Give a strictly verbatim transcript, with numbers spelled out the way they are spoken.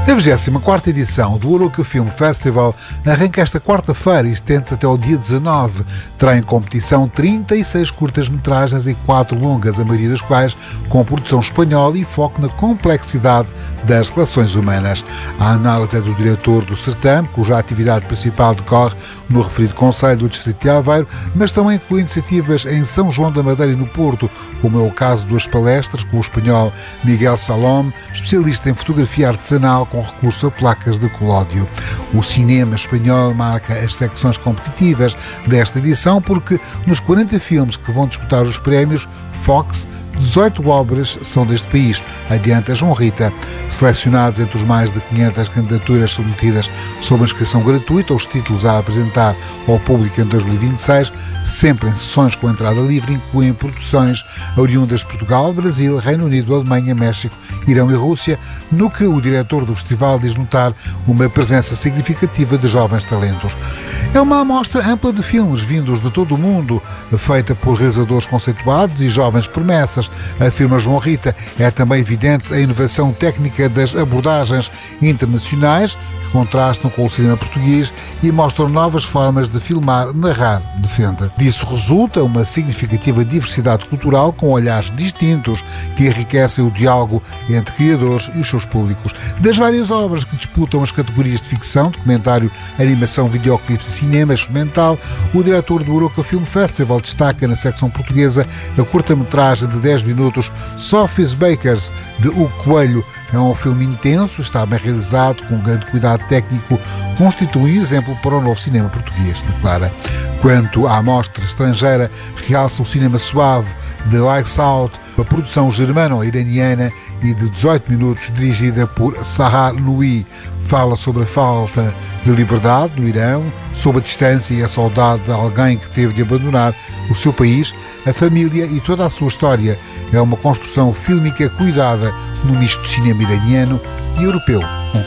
A vigésima quarta edição do Aroca Film Festival arranca esta quarta-feira e estende-se até ao dia dezanove. Terá em competição trinta e seis curtas-metragens e quatro longas, a maioria das quais com produção espanhola e foco na complexidade das relações humanas. A análise é do diretor do certame, cuja atividade principal decorre no referido concelho do Distrito de Aveiro, mas também inclui iniciativas em São João da Madeira e no Porto, como é o caso de duas palestras com o espanhol Miguel Salom, especialista em fotografia artesanal com recurso a placas de colódio. O cinema espanhol marca as secções competitivas desta edição porque nos quarenta filmes que vão disputar os prémios Fox, dezoito obras são deste país, adianta João Rita. Selecionados entre os mais de quinhentas candidaturas submetidas sob inscrição gratuita, os títulos a apresentar ao público em dois mil e vinte e seis, sempre em sessões com entrada livre, incluem produções oriundas de Portugal, Brasil, Reino Unido, Alemanha, México, Irão e Rússia, no que o diretor do festival diz notar uma presença significativa de jovens talentos. É uma amostra ampla de filmes vindos de todo o mundo, feita por realizadores conceituados e jovens promessas, afirma João Rita. É também evidente a inovação técnica das abordagens internacionais que contrastam com o cinema português e mostram novas formas de filmar, narrar, defende. Disso resulta uma significativa diversidade cultural com olhares distintos que enriquecem o diálogo entre criadores e os seus públicos. Das várias obras que disputam as categorias de ficção, documentário, animação, videoclipe, cinema experimental, o diretor do Aroca Film Festival destaca na secção portuguesa a curta-metragem de dez minutos Sophie's Bakers, de Hugo Coelho. É um filme intenso, está bem realizado, com grande cuidado técnico, constitui um exemplo para o novo cinema português, declara. Quanto à amostra estrangeira, realça o cinema suave de Lights Out, a produção germano-iraniana e de dezoito minutos, dirigida por Sahar Nui. Fala sobre a falta de liberdade no Irão, sobre a distância e a saudade de alguém que teve de abandonar o seu país, a família e toda a sua história. É uma construção fílmica cuidada no misto de cinema iraniano e europeu.